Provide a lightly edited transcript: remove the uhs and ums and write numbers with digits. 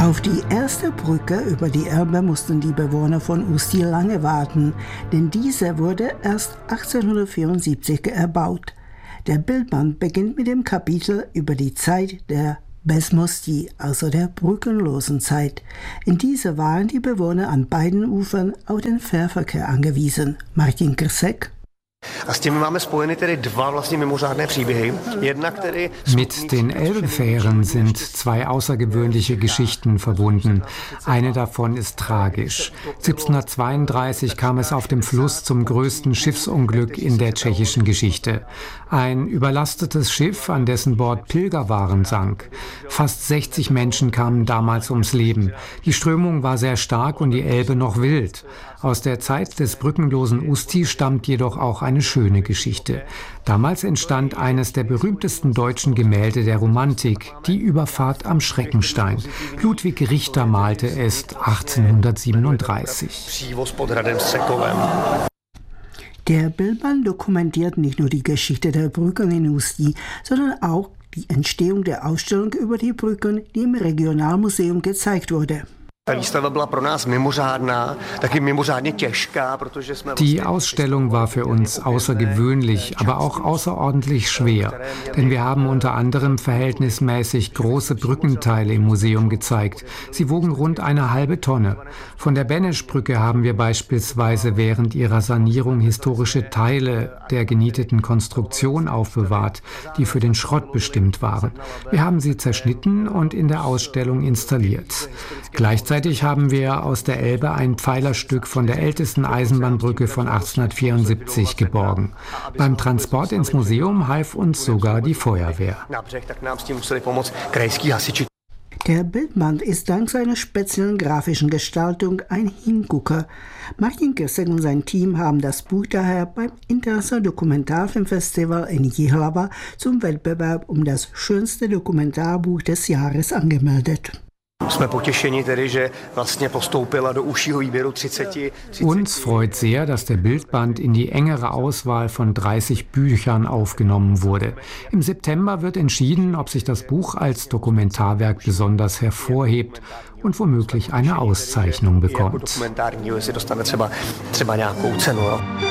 Auf die erste Brücke über die Elbe mussten die Bewohner von Ústí lange warten, denn diese wurde erst 1874 erbaut. Der Bildband beginnt mit dem Kapitel über die Zeit der Bez mosti, also der brückenlosen Zeit. In dieser waren die Bewohner an beiden Ufern auf den Fährverkehr angewiesen. Martin Krsek. Mit den Elbfähren sind zwei außergewöhnliche Geschichten verbunden. Eine davon ist tragisch. 1732 kam es auf dem Fluss zum größten Schiffsunglück in der tschechischen Geschichte. Ein überlastetes Schiff, an dessen Bord Pilgerwaren sank. Fast 60 Menschen kamen damals ums Leben. Die Strömung war sehr stark und die Elbe noch wild. Aus der Zeit des brückenlosen Ústí stammt jedoch auch eine schöne Geschichte. Damals entstand eines der berühmtesten deutschen Gemälde der Romantik, die Überfahrt am Schreckenstein. Ludwig Richter malte es 1837. Der Bildband dokumentiert nicht nur die Geschichte der Brücken in Ústí, sondern auch die Entstehung der Ausstellung über die Brücken, die im Regionalmuseum gezeigt wurde. Die Ausstellung war für uns außergewöhnlich, aber auch außerordentlich schwer, denn wir haben unter anderem verhältnismäßig große Brückenteile im Museum gezeigt. Sie wogen rund 1,5 Tonne. Von der Beneschbrücke haben wir beispielsweise während ihrer Sanierung historische Teile der genieteten Konstruktion aufbewahrt, die für den Schrott bestimmt waren. Wir haben sie zerschnitten und in der Ausstellung installiert. Gleichzeitig haben wir aus der Elbe ein Pfeilerstück von der ältesten Eisenbahnbrücke von 1874 geborgen. Beim Transport ins Museum half uns sogar die Feuerwehr. Der Bildband ist dank seiner speziellen grafischen Gestaltung ein Hingucker. Martin Krsek und sein Team haben das Buch daher beim Internationalen Dokumentarfilmfestival in Jihlava zum Wettbewerb um das schönste Dokumentarbuch des Jahres angemeldet. Uns freut sehr, dass der Bildband in die engere Auswahl von 30 Büchern aufgenommen wurde. Im September wird entschieden, ob sich das Buch als Dokumentarwerk besonders hervorhebt und womöglich eine Auszeichnung bekommt.